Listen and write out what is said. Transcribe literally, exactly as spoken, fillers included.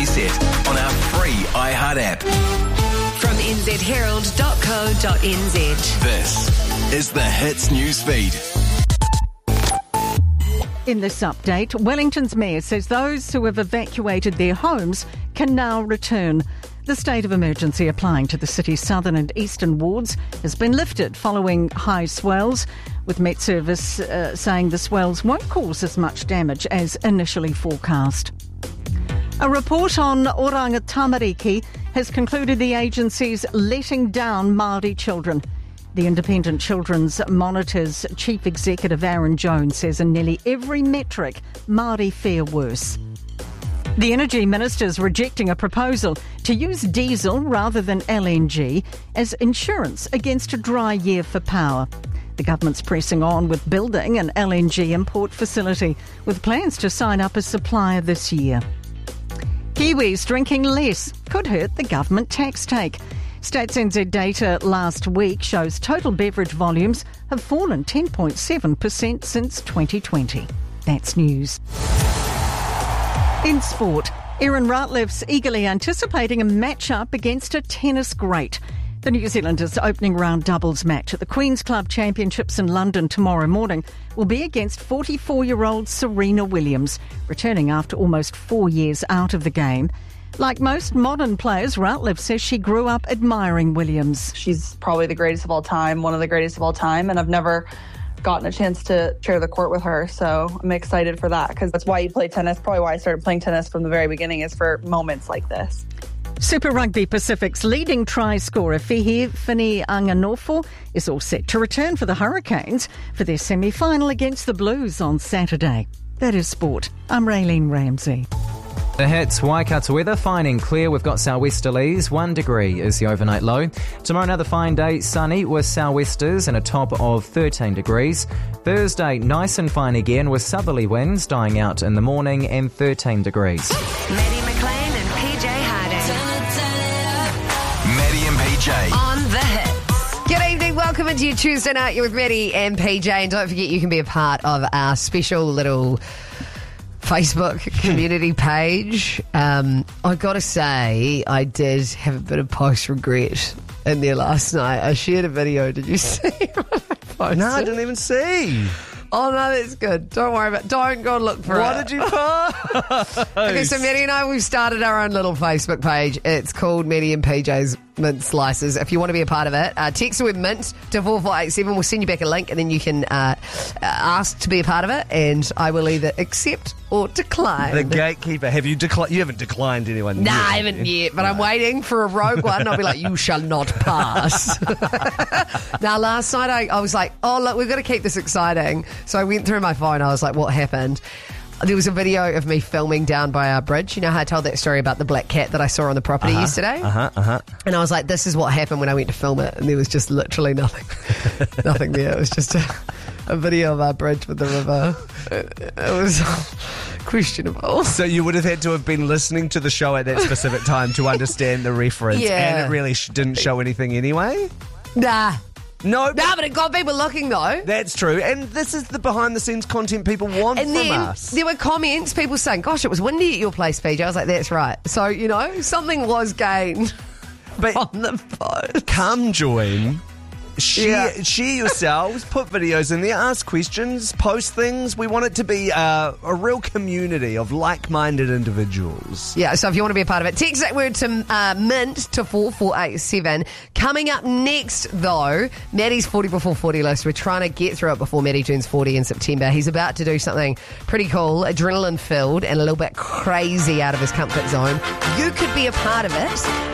Reset on our free iHeart app. From n z herald dot co dot n z. This is the Hits Newsfeed. In this update, Wellington's mayor says those who have evacuated their homes can now return. The state of emergency applying to the city's southern and eastern wards has been lifted following high swells, with Met Service uh, saying the swells won't cause as much damage as initially forecast. A report on Oranga Tamariki has concluded the agency's letting down Māori children. The Independent Children's Monitor's Chief Executive Aaron Jones says in nearly every metric, Māori fare worse. The Energy Minister's rejecting a proposal to use diesel rather than L N G as insurance against a dry year for power. The government's pressing on with building an L N G import facility with plans to sign up as supplier this year. Kiwis drinking less could hurt the government tax take. Stats N Z data last week shows total beverage volumes have fallen ten point seven percent since twenty twenty. That's news. In sport, Erin Ratliff's eagerly anticipating a match-up against a tennis great. The New Zealanders' opening round doubles match at the Queen's Club Championships in London tomorrow morning will be against forty-four-year-old Serena Williams, returning after almost four years out of the game. Like most modern players, Ratliff says she grew up admiring Williams. She's probably the greatest of all time, one of the greatest of all time, and I've never gotten a chance to share the court with her, so I'm excited for that because that's why you play tennis. Probably why I started playing tennis from the very beginning is for moments like this. Super Rugby Pacific's leading try scorer Fihi Fini-Anganofo is all set to return for the Hurricanes for their semi-final against the Blues on Saturday. That is sport. I'm Raylene Ramsey. The Hits, Waikato weather, fine and clear. We've got sou'westerlies. One degree is the overnight low. Tomorrow, another fine day, sunny with sou'westers and a top of thirteen degrees. Thursday, nice and fine again with southerly winds dying out in the morning and thirteen degrees. Maddie McLean and P J Harding. Maddie and P J. On the Hits. Good evening, welcome into your Tuesday night. You're with Maddie and P J, and don't forget you can be a part of our special little Facebook community page. Um, I got to say, I did have a bit of post-regret in there last night. I shared a video. Did you see what I posted? No, I didn't even see. Oh, no, that's good. Don't worry about it. Don't go and look for what it. What did you post? Okay, so Maddie and I, we've started our own little Facebook page. It's called Maddie and P J's Mint Slices. If you want to be a part of it, uh, text the word mint to four four eight seven. We'll send you back a link and then you can uh, ask to be a part of it, and I will either accept or decline. The gatekeeper. Have you declined? You haven't declined anyone Nah, yet. I haven't yet, but no. I'm waiting for a rogue one. I'll be like, you shall not pass. Now, last night I, I was like, oh, look, we've got to keep this exciting. So I went through my phone. I was like, what happened? There was a video of me filming down by our bridge. You know how I told that story about the black cat that I saw on the property uh-huh, yesterday? Uh-huh, uh-huh. And I was like, this is what happened when I went to film it. And there was just literally nothing. nothing there. It was just a, a video of our bridge with the river. It, it was questionable. So you would have had to have been listening to the show at that specific time to understand the reference. Yeah. And it really sh- didn't show anything anyway? Nah. No, No, but it got people looking, though. That's true. And this is the behind-the-scenes content people want and from then us. There were comments, people saying, gosh, it was windy at your place, P J. I was like, that's right. So, you know, something was gained but on the post. Come join. Share, Yeah. share yourselves, put videos in there, ask questions, post things. We want it to be uh, a real community of like-minded individuals. Yeah, so if you want to be a part of it, text that word to uh, mint to four four eight seven. Coming up next, though, Maddie's forty before forty list. We're trying to get through it before Maddie turns forty in September. He's about to do something pretty cool, adrenaline-filled and a little bit crazy out of his comfort zone. You could be a part of it.